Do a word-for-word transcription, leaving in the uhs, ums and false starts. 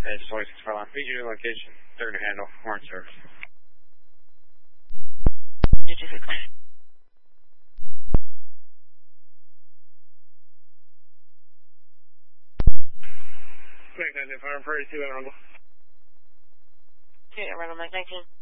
Edge twenty-six Furlong, P G location, third handle, horn service. fifty-six. Quick, nine five, Prairie two, and Rumble. Okay, around Mike nineteen.